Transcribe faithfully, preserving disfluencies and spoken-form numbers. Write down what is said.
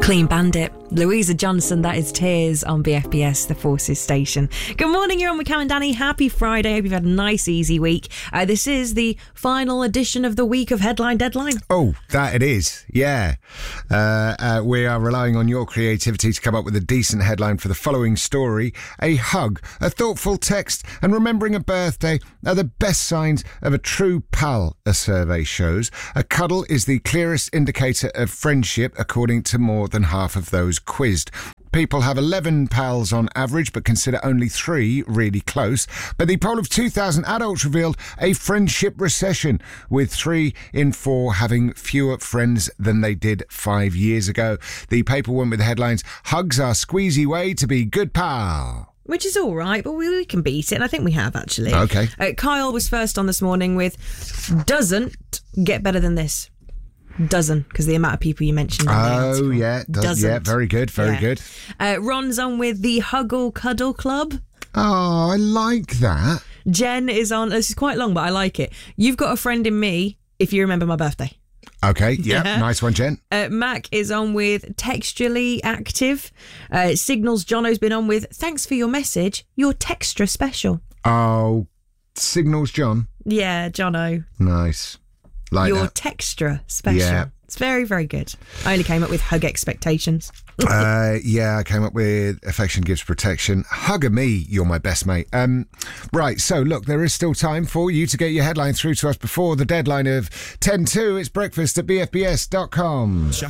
Clean Bandit. Louisa Johnson, that is Tears on B F B S, the Forces station. Good morning, you're on with Cam and Danny. Happy Friday. Hope you've had a nice, easy week. Uh, this is the final edition of the week of Headline Deadline. Oh, that it is. Yeah. Uh, uh, we are relying on your creativity to come up with a decent headline for the following story. A hug, a thoughtful text, and remembering a birthday are the best signs of a true pal, a survey shows. A cuddle is the clearest indicator of friendship, according to more than half of those quizzed. People have eleven pals on average, but consider only three really close. But the poll of two thousand adults revealed a friendship recession, with three in four having fewer friends than they did five years ago. The paper went with the headlines, "Hugs are squeezy way to be good pal." Which is all right, but we, we can beat it, and I think we have, actually. Okay. Uh, Kyle was first on this morning with, doesn't get better than this. Doesn't, because the amount of people you mentioned. In the Oh, article. yeah. Does, Doesn't. Yeah, very good, very Yeah. good. Uh, Ron's on with the Huggle Cuddle Club. Oh, I like that. Jen is on, this is quite long, but I like it. You've got a friend in me if you remember my birthday. Okay, yeah, Yeah. nice one, Jen. Uh, Mac is on with textually active. Uh, Signals Jono's been on with, thanks for your message. You're textra special. Oh, Signals John. Yeah, Jono. Nice. Like You're that. textra special. Yeah. It's very, very good. I only came up with hug expectations. uh, yeah, I came up with affection gives protection. Hugger me, you're my best mate. Um, right, so look, there is still time for you to get your headline through to us before the deadline of ten two. It's breakfast at b f b s dot com.